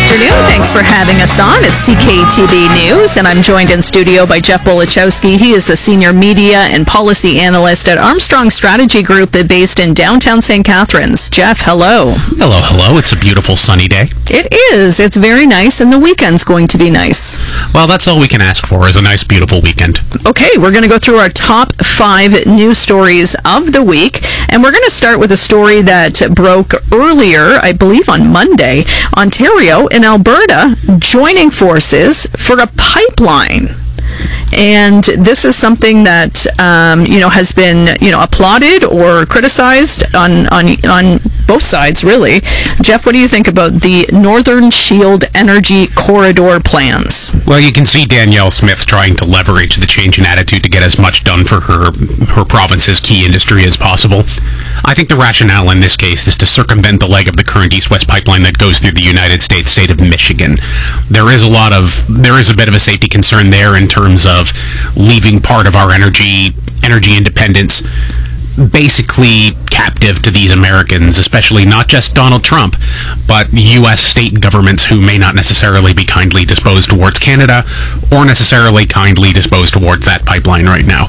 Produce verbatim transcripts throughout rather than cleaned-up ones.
afternoon. Thanks for having us on. It's C K T V News, and I'm joined in studio by Jeff Wolichowski. He is the Senior Media and Policy Analyst at Armstrong Strategy Group based in downtown Saint Catharines. Jeff, hello. Hello, hello. It's a beautiful sunny day. It is. It's very nice, and the weekend's going to be nice. Well, that's all we can ask for is a nice, beautiful weekend. Okay, we're going to go through our top five news stories of the week, and we're going to start with a story that broke earlier, I believe on Monday. Ontario and Alberta joining forces for a pipeline. And this is something that, um, you know, has been, you know, applauded or criticized on, on, on both sides, really. Jeff, what do you think about the Northern Shield Energy Corridor plans? Well, you can see Danielle Smith trying to leverage the change in attitude to get as much done for her, her province's key industry as possible. I think the rationale in this case is to circumvent the leg of the current east-west pipeline that goes through the United States state of Michigan. There is a lot of, there is a bit of a safety concern there in terms of leaving part of our energy energy independence basically captive to these Americans, especially not just Donald Trump, but U S state governments who may not necessarily be kindly disposed towards Canada or necessarily kindly disposed towards that pipeline right now.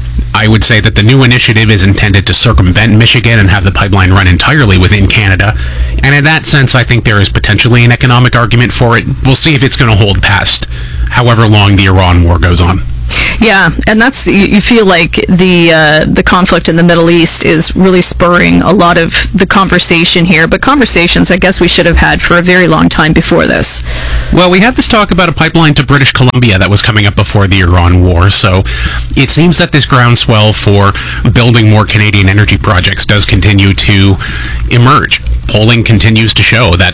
I would say that the new initiative is intended to circumvent Michigan and have the pipeline run entirely within Canada. And in that sense, I think there is potentially an economic argument for it. We'll see if it's going to hold past however long the Iran war goes on. Yeah, and that's, you feel like the uh, the conflict in the Middle East is really spurring a lot of the conversation here, but conversations I guess we should have had for a very long time before this. Well, we had this talk about a pipeline to British Columbia that was coming up before the Iran war, so it seems that this groundswell for building more Canadian energy projects does continue to emerge. Polling continues to show that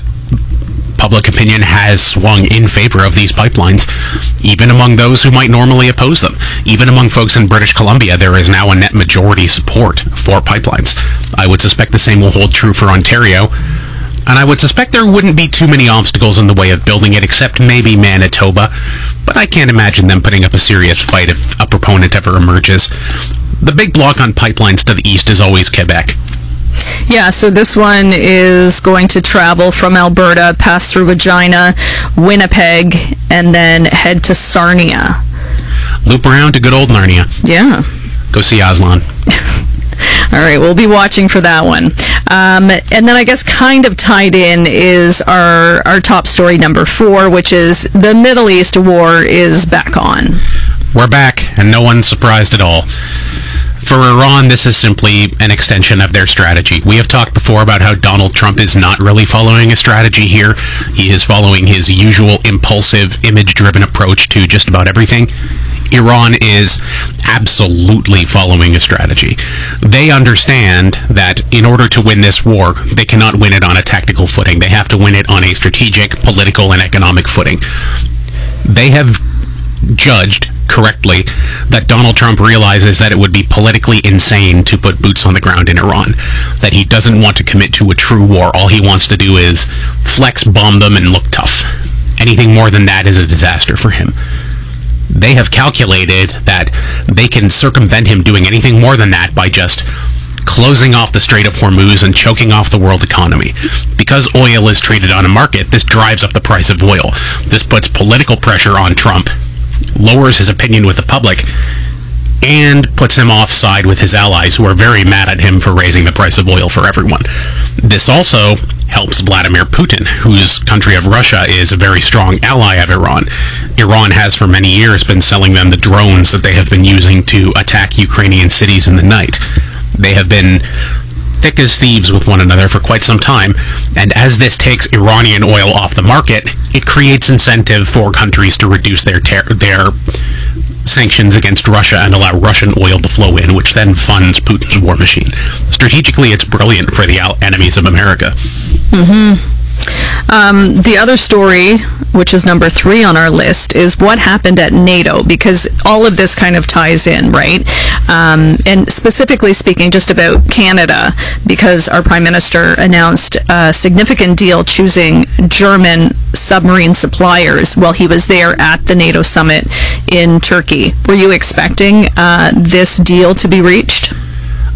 public opinion has swung in favor of these pipelines, even among those who might normally oppose them. Even among folks in British Columbia, there is now a net majority support for pipelines. I would suspect the same will hold true for Ontario, and I would suspect there wouldn't be too many obstacles in the way of building it, except maybe Manitoba, but I can't imagine them putting up a serious fight if a proponent ever emerges. The big block on pipelines to the east is always Quebec. Yeah, so this one is going to travel from Alberta, pass through Regina, Winnipeg, and then head to Sarnia. Loop around to good old Narnia. Yeah. Go see Aslan. All right, we'll be watching for that one. Um, and then I guess kind of tied in is our, our top story number four, which is the Middle East war is back on. We're back, and no one's surprised at all. For Iran, this is simply an extension of their strategy. We have talked before about how Donald Trump is not really following a strategy here. He is following his usual impulsive, image-driven approach to just about everything. Iran is absolutely following a strategy. They understand that in order to win this war, they cannot win it on a tactical footing. They have to win it on a strategic, political, and economic footing. They have judged correctly that Donald Trump realizes that it would be politically insane to put boots on the ground in Iran, that he doesn't want to commit to a true war. All he wants to do is flex, bomb them, and look tough. Anything more than that is a disaster for him. They have calculated that they can circumvent him doing anything more than that by just closing off the Strait of Hormuz and choking off the world economy. Because oil is traded on a market, this drives up the price of oil. This puts political pressure on Trump, lowers his opinion with the public, and puts him offside with his allies who are very mad at him for raising the price of oil for everyone. This also helps Vladimir Putin, whose country of Russia is a very strong ally of Iran. Iran has for many years been selling them the drones that they have been using to attack Ukrainian cities in the night. They have been thick as thieves with one another for quite some time, and as this takes Iranian oil off the market, it creates incentive for countries to reduce their ter- their sanctions against Russia and allow Russian oil to flow in, which then funds Putin's war machine. Strategically, it's brilliant for the al- enemies of America. Mm-hmm. Um, the other story, which is number three on our list, is what happened at NATO, because all of this kind of ties in, right? Um, and specifically speaking just about Canada, because our Prime Minister announced a significant deal choosing German submarine suppliers while he was there at the NATO summit in Turkey. Were you expecting uh, this deal to be reached?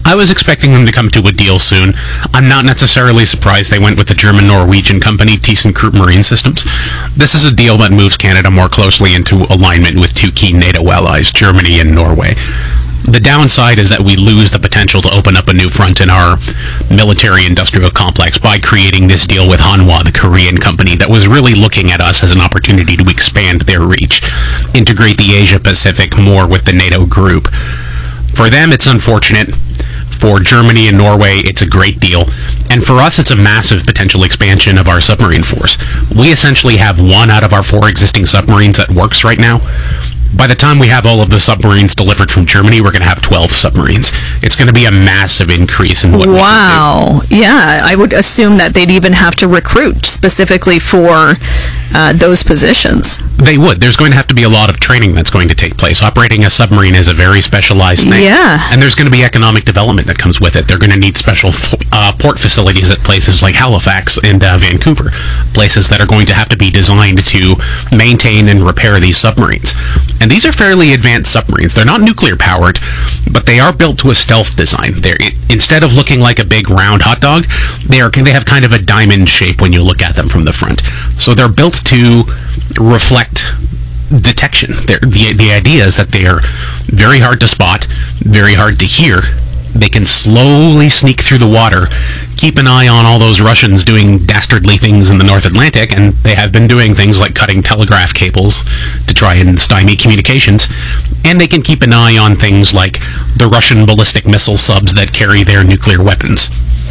I was expecting them to come to a deal soon. I'm not necessarily surprised they went with the German-Norwegian company ThyssenKrupp Marine Systems. This is a deal that moves Canada more closely into alignment with two key NATO allies, Germany and Norway. The downside is that we lose the potential to open up a new front in our military-industrial complex by creating this deal with Hanwha, the Korean company that was really looking at us as an opportunity to expand their reach, integrate the Asia-Pacific more with the NATO group. For them, it's unfortunate. For Germany and Norway, it's a great deal. And for us, it's a massive potential expansion of our submarine force. We essentially have one out of our four existing submarines that works right now. By the time we have all of the submarines delivered from Germany, we're going to have twelve submarines. It's going to be a massive increase in what we can do. Wow. Yeah, I would assume that they'd even have to recruit specifically for uh, those positions. They would. There's going to have to be a lot of training that's going to take place. Operating a submarine is a very specialized thing. Yeah. And there's going to be economic development that comes with it. They're going to need special uh, port facilities at places like Halifax and uh, Vancouver, places that are going to have to be designed to maintain and repair these submarines. And these are fairly advanced submarines. They're not nuclear powered, but they are built to a stealth design. They're, it, instead of looking like a big round hot dog, they are they have kind of a diamond shape when you look at them from the front. So they're built to reflect detection. They're, the the idea is that they are very hard to spot, very hard to hear. They can slowly sneak through the water, keep an eye on all those Russians doing dastardly things in the North Atlantic, and they have been doing things like cutting telegraph cables to try and stymie communications, and they can keep an eye on things like the Russian ballistic missile subs that carry their nuclear weapons.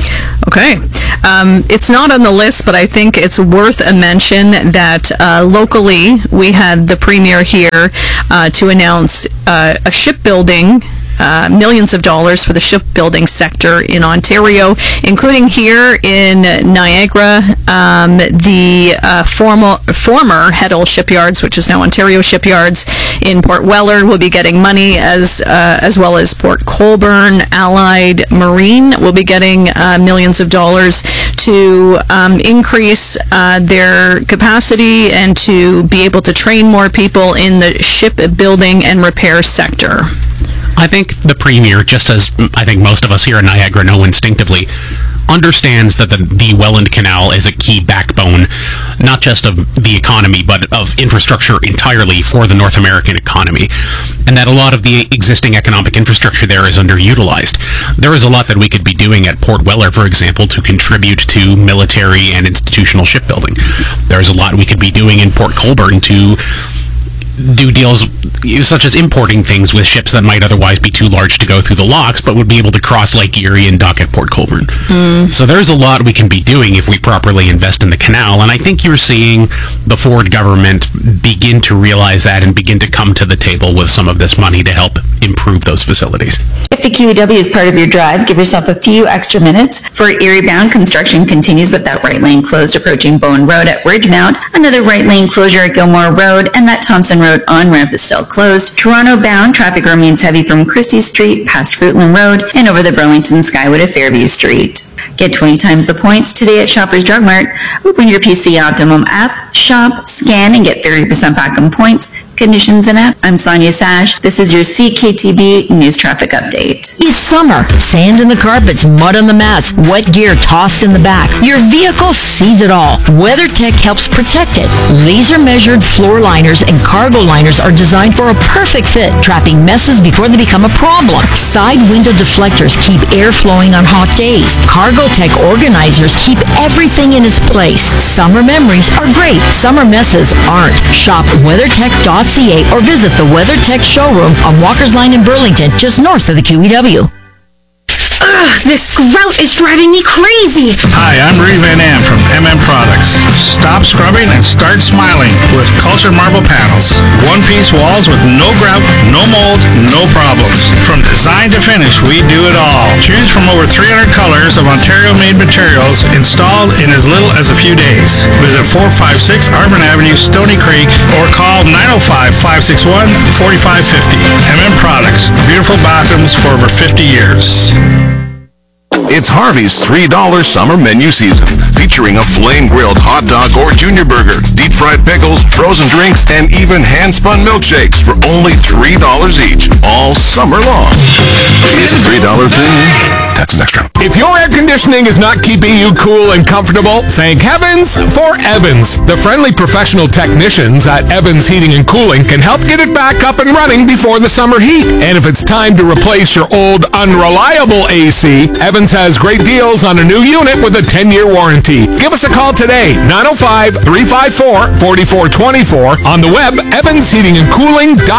Okay. Um, it's not on the list, but I think it's worth a mention that uh, locally we had the premier here uh, to announce uh, a shipbuilding Uh, millions of dollars for the shipbuilding sector in Ontario, including here in Niagara. Um, the uh, formal, former Heddle Shipyards, which is now Ontario Shipyards in Port Weller, will be getting money, as uh, as well as Port Colborne. Allied Marine will be getting uh, millions of dollars to um, increase uh, their capacity and to be able to train more people in the shipbuilding and repair sector. I think the Premier, just as I think most of us here in Niagara know instinctively, understands that the, the Welland Canal is a key backbone, not just of the economy, but of infrastructure entirely for the North American economy, and that a lot of the existing economic infrastructure there is underutilized. There is a lot that we could be doing at Port Weller, for example, to contribute to military and institutional shipbuilding. There is a lot we could be doing in Port Colborne to do deals such as importing things with ships that might otherwise be too large to go through the locks, but would be able to cross Lake Erie and dock at Port Colborne. Mm. So there's a lot we can be doing if we properly invest in the canal, and I think you're seeing the Ford government begin to realize that and begin to come to the table with some of this money to help improve those facilities. If the Q E W is part of your drive, give yourself a few extra minutes. For Erie-bound, construction continues with that right lane closed approaching Bowen Road at Ridgemount, another right lane closure at Gilmore Road, and that Thompson Road on-ramp is still closed. Toronto-bound, traffic remains heavy from Christie Street past Fruitland Road and over the Burlington Skyway to Fairview Street. Get twenty times the points today at Shoppers Drug Mart. Open your P C Optimum app, shop, scan, and get thirty percent back on points. Conditions and app. I'm Sonia Sash. This is your C K T B News Traffic Update. It's summer. Sand in the carpets, mud on the mats, wet gear tossed in the back. Your vehicle sees it all. WeatherTech helps protect it. Laser-measured floor liners and cargo liners are designed for a perfect fit, trapping messes before they become a problem. Side window deflectors keep air flowing on hot days. Cargotech organizers keep everything in its place. Summer memories are great. Summer messes aren't. Shop weathertech dot c a or visit the WeatherTech showroom on Walker's Line in Burlington, just north of the Q E W. Ugh, this grout is driving me crazy. Hi, I'm Rudy Van Am from M M Products. Stop scrubbing and start smiling with Culture Marble Panels. One-piece walls with no grout, no mold, no problems. From design to finish, we do it all. Choose from over three hundred colors of Ontario-made materials installed in as little as a few days. Visit four five six Arbor Avenue, Stony Creek, or call nine oh five, five six one, four five five oh. M M Products. Beautiful bathrooms for over fifty years. It's Harvey's three dollar summer menu season, featuring a flame-grilled hot dog or junior burger, deep deep-fried pickles, frozen drinks, and even hand-spun milkshakes for only three dollars each, all summer long. It's a three dollar thing. Taxes extra. If your air conditioning is not keeping you cool and comfortable, thank heavens for Evans. The friendly professional technicians at Evans Heating and Cooling can help get it back up and running before the summer heat. And if it's time to replace your old unreliable A C, Evans has great deals on a new unit with a ten-year warranty. Give us a call today, nine oh five, three five four, four four two four, on the web, evans heating and cooling dot com.